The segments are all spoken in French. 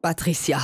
Patricia,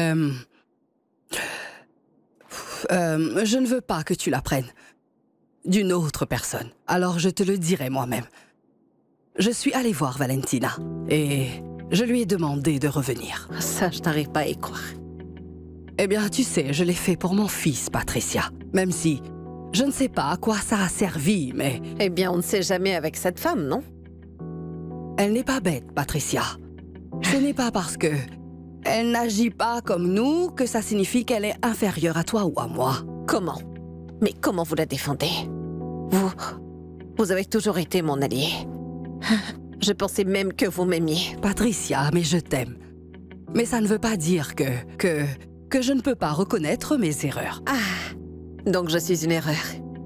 je ne veux pas que tu l'apprennes d'une autre personne. Alors je te le dirai moi-même. Je suis allée voir Valentina et je lui ai demandé de revenir. Ça, je n'arrive pas à y croire. Eh bien, tu sais, je l'ai fait pour mon fils, Patricia. Même si je ne sais pas à quoi ça a servi, mais... Eh bien, on ne sait jamais avec cette femme, non? Elle n'est pas bête, Patricia. Ce n'est pas parce que elle n'agit pas comme nous que ça signifie qu'elle est inférieure à toi ou à moi. Comment? Mais comment vous la défendez? Vous avez toujours été mon allié. Je pensais même que vous m'aimiez. Patricia, mais je t'aime. Mais ça ne veut pas dire que je ne peux pas reconnaître mes erreurs. Ah, donc je suis une erreur.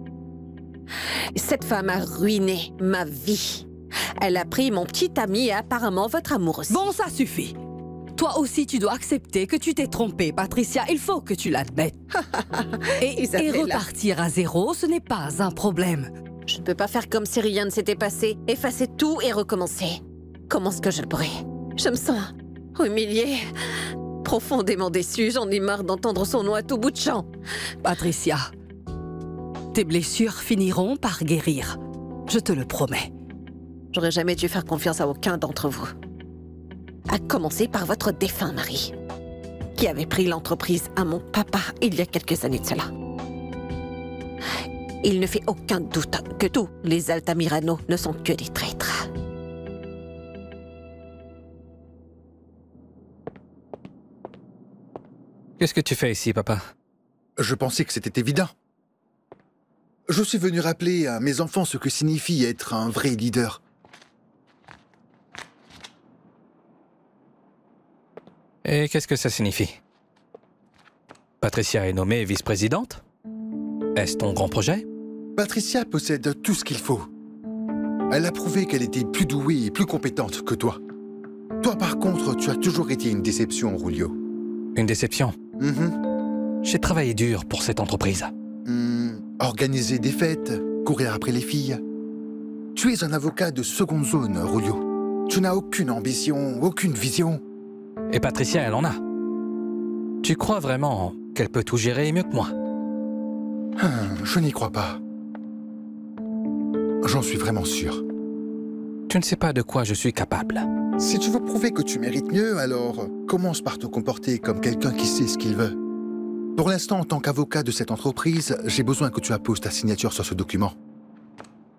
Cette femme a ruiné ma vie. Elle a pris mon petit ami et apparemment votre amour aussi. Bon, ça suffit. Toi aussi, tu dois accepter que tu t'es trompée, Patricia. Il faut que tu l'admettes. et repartir à zéro, ce n'est pas un problème. Je ne peux pas faire comme si rien ne s'était passé, effacer tout et recommencer. Comment est-ce que je le pourrais? Je me sens humiliée, profondément déçue. J'en ai marre d'entendre son nom à tout bout de champ. Patricia, tes blessures finiront par guérir. Je te le promets. J'aurais jamais dû faire confiance à aucun d'entre vous. À commencer par votre défunt mari, qui avait pris l'entreprise à mon papa il y a quelques années de cela. Il ne fait aucun doute que tous les Altamirano ne sont que des traîtres. Qu'est-ce que tu fais ici, papa? Je pensais que c'était évident. Je suis venu rappeler à mes enfants ce que signifie être un vrai leader. Et qu'est-ce que ça signifie? Patricia est nommée vice-présidente? Est-ce ton grand projet? Patricia possède tout ce qu'il faut. Elle a prouvé qu'elle était plus douée et plus compétente que toi. Toi, par contre, tu as toujours été une déception, Julio. Une déception? Mm-hmm. J'ai travaillé dur pour cette entreprise. Organiser des fêtes, courir après les filles. Tu es un avocat de seconde zone, Julio. Tu n'as aucune ambition, aucune vision. Et Patricia, elle en a. Tu crois vraiment qu'elle peut tout gérer mieux que moi? Je n'y crois pas. J'en suis vraiment sûr. Tu ne sais pas de quoi je suis capable. Si tu veux prouver que tu mérites mieux, alors commence par te comporter comme quelqu'un qui sait ce qu'il veut. Pour l'instant, en tant qu'avocat de cette entreprise, j'ai besoin que tu apposes ta signature sur ce document.